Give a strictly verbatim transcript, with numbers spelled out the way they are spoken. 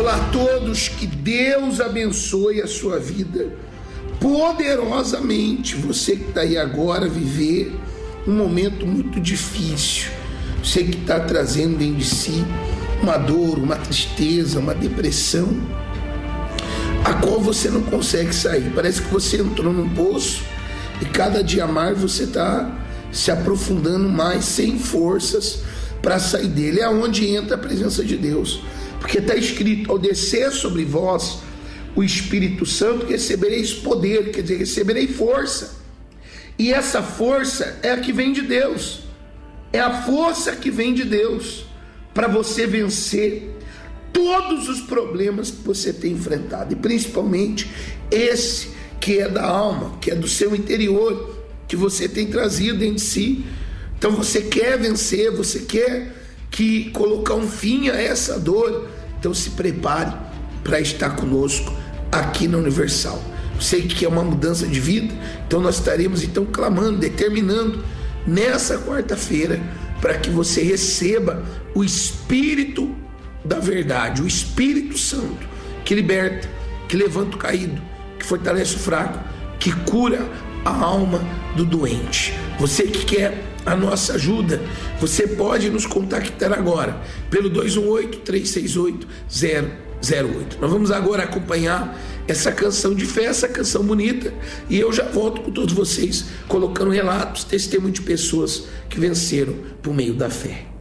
Olá a todos, que Deus abençoe a sua vida poderosamente. Você que está aí agora viver um momento muito difícil, você que está trazendo dentro de si uma dor, uma tristeza, uma depressão, a qual você não consegue sair. Parece que você entrou num poço e cada dia mais você está se aprofundando mais, sem forças para sair dele. É onde entra a presença de Deus, porque está escrito: ao descer sobre vós o Espírito Santo, recebereis poder, quer dizer, receberei força. E essa força é a que vem de Deus, é a força que vem de Deus para você vencer todos os problemas que você tem enfrentado, e principalmente esse que é da alma, que é do seu interior, que você tem trazido em si. Então você quer vencer, você quer que colocar um fim a essa dor, então se prepare para estar conosco aqui na Universal. Sei que é uma mudança de vida, então nós estaremos então clamando, determinando nessa quarta-feira para que você receba o Espírito da verdade, o Espírito Santo, que liberta, que levanta o caído, que fortalece o fraco, que cura a alma do doente. Você que quer a nossa ajuda, você pode nos contactar agora pelo dois um oito, três seis oito, zero zero oito. Nós vamos agora acompanhar essa canção de fé, essa canção bonita, e eu já volto com todos vocês colocando relatos, testemunho de pessoas que venceram por meio da fé.